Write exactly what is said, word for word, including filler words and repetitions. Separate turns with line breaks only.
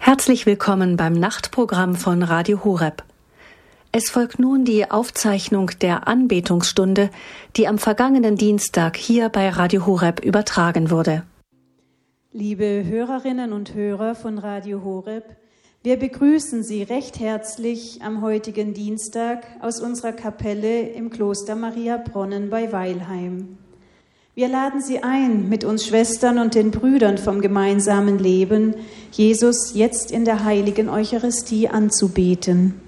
Herzlich willkommen beim Nachtprogramm von Radio Horeb. Es folgt nun die Aufzeichnung der Anbetungsstunde, die am vergangenen Dienstag hier bei Radio Horeb übertragen wurde.
Liebe Hörerinnen und Hörer von Radio Horeb, wir begrüßen Sie recht herzlich am heutigen Dienstag aus unserer Kapelle im Kloster Mariabronnen bei Weilheim. Wir laden Sie ein, mit uns Schwestern und den Brüdern vom gemeinsamen Leben Jesus jetzt in der heiligen Eucharistie anzubeten.